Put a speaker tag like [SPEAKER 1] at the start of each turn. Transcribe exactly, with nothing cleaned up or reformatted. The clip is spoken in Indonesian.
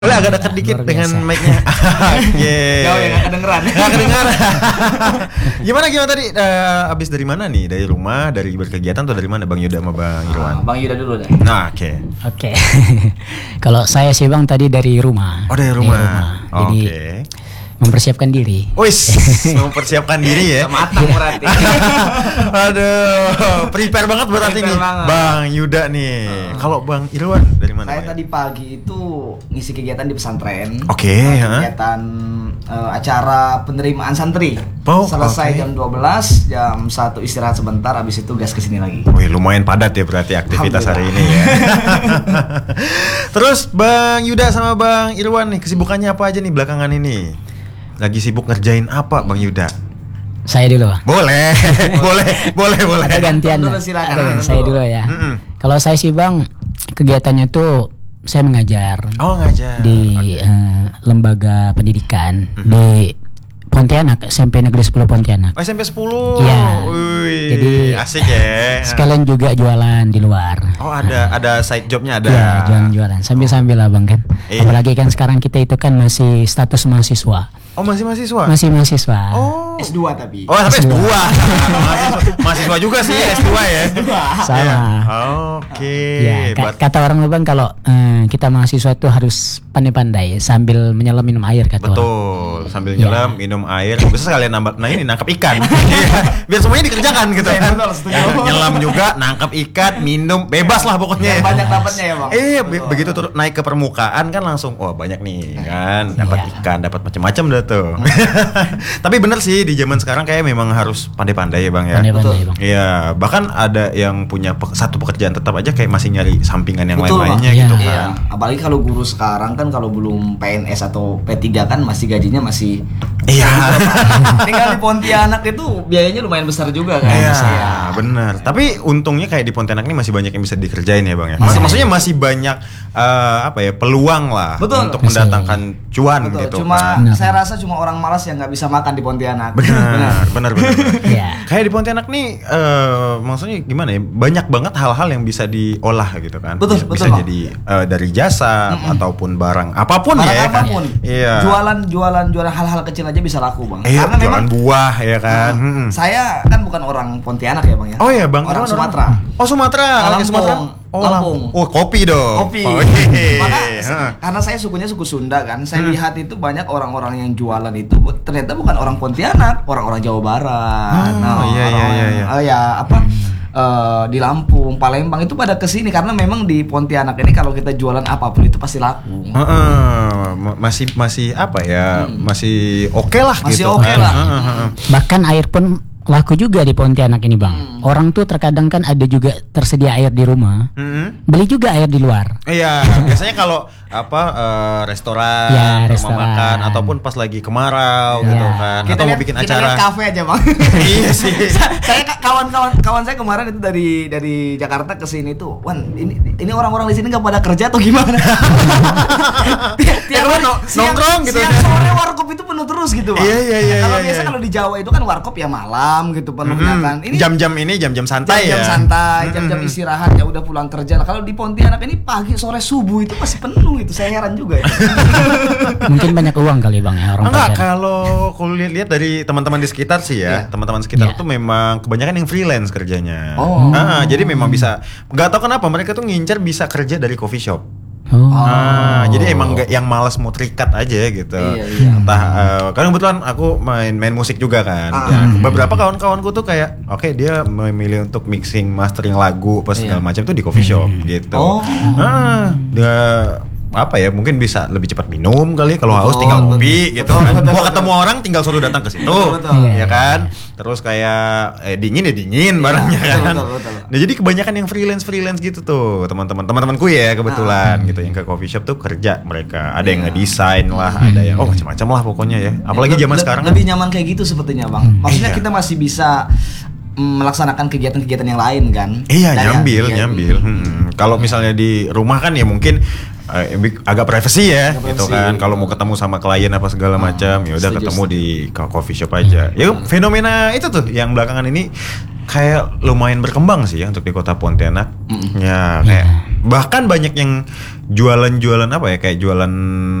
[SPEAKER 1] Boleh agak dekat dikit dengan mic-nya. Oke.
[SPEAKER 2] Jauh ya, nggak kedengeran.
[SPEAKER 1] Nggak kedengeran. Gimana gimana tadi? Uh, abis dari mana nih? Dari rumah, dari berkegiatan atau dari mana? Bang Yuda sama Bang Irwan?
[SPEAKER 2] Ah, Bang Yuda dulu deh.
[SPEAKER 1] Nah, oke. Okay.
[SPEAKER 3] Oke. Okay. Kalau saya sih Bang tadi dari rumah.
[SPEAKER 1] Oh dari rumah. Dari rumah.
[SPEAKER 3] Jadi
[SPEAKER 1] okay.
[SPEAKER 3] mempersiapkan diri.
[SPEAKER 1] Wis, mempersiapkan diri ya.
[SPEAKER 2] Matang berarti.
[SPEAKER 1] Aduh, prepare banget berarti nih, banget. Bang Yuda nih. Uh. Kalau Bang Irwan dari mana?
[SPEAKER 2] Saya tadi pagi itu ngisi kegiatan di pesantren.
[SPEAKER 1] Oke. Okay,
[SPEAKER 2] kegiatan uh, acara penerimaan santri.
[SPEAKER 1] Oh,
[SPEAKER 2] selesai okay. jam dua belas, jam satu istirahat sebentar, habis itu gas kesini lagi.
[SPEAKER 1] Wih, lumayan padat ya berarti aktivitas hari ini ya. Terus Bang Yuda sama Bang Irwan nih kesibukannya apa aja nih belakangan ini? Lagi sibuk ngerjain apa Bang Yuda?
[SPEAKER 3] Saya dulu.
[SPEAKER 1] Boleh, boleh, boleh, boleh.
[SPEAKER 3] Ada gantian. Dulu, silakan. Ada, saya dulu ya. Mm-mm. Kalau saya sih Bang, kegiatannya tuh saya mengajar.
[SPEAKER 1] Oh ngajar.
[SPEAKER 3] Di okay. uh, lembaga pendidikan mm-hmm. di Pontianak, S M P Negeri sepuluh Pontianak.
[SPEAKER 1] Oh, S M P sepuluh.
[SPEAKER 3] Iya.
[SPEAKER 1] Wih,
[SPEAKER 3] jadi
[SPEAKER 1] asik ya.
[SPEAKER 3] Sekalian juga jualan di luar.
[SPEAKER 1] Oh ada, nah. ada side jobnya ada.
[SPEAKER 3] Iya, jualan-jualan sambil-sambil lah Bang kan. Eh. Apalagi kan sekarang kita itu kan masih status mahasiswa.
[SPEAKER 1] Oh masih mahasiswa?
[SPEAKER 3] Masih mahasiswa.
[SPEAKER 1] Oh
[SPEAKER 2] S dua tapi.
[SPEAKER 1] Oh tapi S dua. mahasiswa, mahasiswa juga sih S dua ya.
[SPEAKER 3] Sama.
[SPEAKER 1] Ya. Oke. Okay.
[SPEAKER 3] Ya, ka- kata orang Bang kalau uh, kita mahasiswa tuh harus pandai-pandai sambil menyelam minum air kata
[SPEAKER 1] Betul.
[SPEAKER 3] orang.
[SPEAKER 1] Betul. Sambil nyelam ya. minum air. Bisa sekalian nambah. Nah ini nangkap ikan. Biar semuanya dikerjakan gitu kan. Ya, nyelam juga, nangkap ikan, minum, bebas lah pokoknya.
[SPEAKER 2] Ya, banyak dapatnya ya Bang.
[SPEAKER 1] Eh be- begitu turun naik ke permukaan kan langsung wah banyak nih kan. Dapat ya. ikan, dapat macam-macam dah tuh. Tapi bener sih di zaman sekarang kayak memang harus pandai-pandai ya Bang ya.
[SPEAKER 3] Pandai-pandai Bang.
[SPEAKER 1] Iya, bahkan ada yang punya pe- satu pekerjaan tetap aja kayak masih nyari sampingan yang
[SPEAKER 2] Betul,
[SPEAKER 1] lain-lainnya
[SPEAKER 3] Bang.
[SPEAKER 1] gitu
[SPEAKER 3] Ya.
[SPEAKER 1] kan.
[SPEAKER 2] Iya. Apalagi kalau guru sekarang kan kalau belum P N S atau P tiga kan masih gajinya masih
[SPEAKER 1] Iya.
[SPEAKER 2] Tinggal di Pontianak itu biayanya lumayan besar juga kan.
[SPEAKER 1] Iya,
[SPEAKER 2] ya.
[SPEAKER 1] benar. Tapi untungnya kayak di Pontianak ini masih banyak yang bisa dikerjain ya Bang ya.
[SPEAKER 3] Masih.
[SPEAKER 1] Maksudnya masih banyak uh, apa ya peluang lah
[SPEAKER 2] Betul.
[SPEAKER 1] untuk
[SPEAKER 3] Masih.
[SPEAKER 1] mendatangkan cuan
[SPEAKER 2] Betul.
[SPEAKER 1] gitu.
[SPEAKER 2] Cuma
[SPEAKER 1] kan.
[SPEAKER 2] saya rasa cuma orang malas yang nggak bisa makan di Pontianak.
[SPEAKER 1] Benar, benar, benar.
[SPEAKER 3] Iya.
[SPEAKER 1] Kayak di Pontianak nih, uh, maksudnya gimana ya? Banyak banget hal-hal yang bisa diolah gitu kan.
[SPEAKER 2] Betul,
[SPEAKER 1] bisa,
[SPEAKER 2] betul.
[SPEAKER 1] Bisa jadi uh, dari jasa mm-mm. ataupun barang apapun
[SPEAKER 2] barang
[SPEAKER 1] ya.
[SPEAKER 2] apapun.
[SPEAKER 1] Kan? Iya.
[SPEAKER 2] Jualan, jualan, jualan hal-hal kecil aja bisa laku Bang.
[SPEAKER 1] Iya,
[SPEAKER 2] Karena
[SPEAKER 1] jualan
[SPEAKER 2] memang
[SPEAKER 1] buah ya kan.
[SPEAKER 2] Nah,
[SPEAKER 1] hmm.
[SPEAKER 2] Saya kan bukan orang Pontianak ya Bang ya.
[SPEAKER 1] Oh iya Bang,
[SPEAKER 2] orang
[SPEAKER 1] Irwan,
[SPEAKER 2] Sumatera.
[SPEAKER 1] Orang. Oh Sumatera,
[SPEAKER 2] Lampung.
[SPEAKER 1] Sumatera. Oh,
[SPEAKER 2] Lampung.
[SPEAKER 1] Oh kopi dong.
[SPEAKER 2] Kopi.
[SPEAKER 1] Oh, iya.
[SPEAKER 2] Maka karena saya sukunya suku Sunda kan, saya hmm. lihat itu banyak orang-orang yang jualan itu ternyata bukan orang Pontianak, orang-orang Jawa Barat.
[SPEAKER 1] Oh,
[SPEAKER 2] nah,
[SPEAKER 1] iya, iya, iya, iya.
[SPEAKER 2] Oh ya apa? Uh, di Lampung, Palembang itu pada kesini karena memang di Pontianak ini kalau kita jualan apapun itu pasti laku.
[SPEAKER 1] Uh, uh, masih masih apa ya? Hmm. Masih oke okay lah
[SPEAKER 2] masih
[SPEAKER 1] gitu.
[SPEAKER 2] Masih oke okay lah.
[SPEAKER 1] Uh, uh, uh.
[SPEAKER 3] Bahkan air pun laku juga di Pontianak ini Bang. Hmm. Orang tuh terkadang kan ada juga tersedia air di rumah. Hmm. Beli juga air di luar.
[SPEAKER 1] Iya, biasanya kalau apa uh, restoran,
[SPEAKER 3] ya,
[SPEAKER 1] rumah
[SPEAKER 3] restoran.
[SPEAKER 1] makan ataupun pas lagi kemarau
[SPEAKER 3] ya.
[SPEAKER 1] gitu kan.
[SPEAKER 2] Kita
[SPEAKER 1] atau
[SPEAKER 2] lihat,
[SPEAKER 1] mau bikin
[SPEAKER 2] kita
[SPEAKER 1] acara.
[SPEAKER 2] Kita kafe aja Bang.
[SPEAKER 1] Iya sih.
[SPEAKER 2] Saya kawan-kawan kawan saya kemarin itu dari dari Jakarta ke sini tuh. Wan, ini ini orang-orang di sini enggak pada kerja atau gimana? Tiap hari
[SPEAKER 1] nongkrong gitu.
[SPEAKER 2] Siang sore warkop itu penuh terus gitu Bang.
[SPEAKER 1] Iya iya iya.
[SPEAKER 2] Kalau
[SPEAKER 1] iya,
[SPEAKER 2] biasa
[SPEAKER 1] iya.
[SPEAKER 2] kalau di Jawa itu kan warkop ya malam gitu penuhnya
[SPEAKER 1] mm-hmm.
[SPEAKER 2] kan. Ini
[SPEAKER 1] jam-jam ini jam-jam santai
[SPEAKER 2] jam-jam
[SPEAKER 1] ya.
[SPEAKER 2] santai, jam-jam mm-hmm. istirahat ya udah pulang kerja. Nah, kalau di Pontianak ini pagi, sore, subuh itu masih penuh itu. Saya heran juga ya.
[SPEAKER 3] Mungkin banyak uang kali Bang ya orang
[SPEAKER 1] Enggak, kalau kalau lihat dari teman-teman di sekitar sih ya, yeah. teman-teman sekitar yeah. tuh memang kebanyakan yang freelance kerjanya.
[SPEAKER 2] Oh.
[SPEAKER 1] Ah, jadi memang bisa. Enggak tahu kenapa mereka tuh ngincer bisa kerja dari coffee shop.
[SPEAKER 3] Oh.
[SPEAKER 1] Ah, jadi emang gak yang malas mau terikat aja gitu.
[SPEAKER 2] Iya, iya.
[SPEAKER 1] Entah, uh, karena kebetulan aku main main musik juga kan.
[SPEAKER 2] Ah.
[SPEAKER 1] Ya, beberapa kawan-kawanku tuh kayak, oke okay, dia memilih untuk mixing, mastering lagu, apa segala
[SPEAKER 2] iya.
[SPEAKER 1] macam tuh di coffee shop hmm. gitu.
[SPEAKER 2] Oh.
[SPEAKER 1] Ah, dia apa ya mungkin bisa lebih cepat minum kali kalau haus tinggal ngopi gitu
[SPEAKER 2] betul,
[SPEAKER 1] kan.
[SPEAKER 2] betul,
[SPEAKER 1] Mau
[SPEAKER 2] betul,
[SPEAKER 1] ketemu betul. orang tinggal suruh datang ke situ.
[SPEAKER 2] Betul, betul.
[SPEAKER 1] Ya kan? Terus kayak eh, dingin ya dingin
[SPEAKER 2] ya,
[SPEAKER 1] barangnya
[SPEAKER 2] betul,
[SPEAKER 1] kan.
[SPEAKER 2] Betul, betul, betul.
[SPEAKER 1] Nah, jadi kebanyakan yang freelance-freelance gitu tuh, teman-teman teman-temanku ya kebetulan ah. gitu yang ke coffee shop tuh kerja mereka. Ada yang ngedesain lah, hmm. ada yang oh macam-macam lah pokoknya ya. Apalagi zaman
[SPEAKER 2] Le-
[SPEAKER 1] sekarang
[SPEAKER 2] lebih nyaman kayak gitu sepertinya Bang. Maksudnya
[SPEAKER 1] iya.
[SPEAKER 2] kita masih bisa melaksanakan kegiatan-kegiatan yang lain kan.
[SPEAKER 1] Iya,
[SPEAKER 2] Dan
[SPEAKER 1] nyambil,
[SPEAKER 2] ya,
[SPEAKER 1] nyambil. Hmm. Kalau misalnya di rumah kan ya mungkin uh, agak privacy ya, agak gitu privacy. Kan. Kalau mau ketemu sama klien apa segala hmm. macam, ya udah ketemu di coffee shop aja. Ya hmm. fenomena itu tuh yang belakangan ini kayak lumayan berkembang sih ya untuk di kota Pontianak. Hmm. Ya kayak Bahkan banyak yang jualan-jualan apa ya, kayak jualan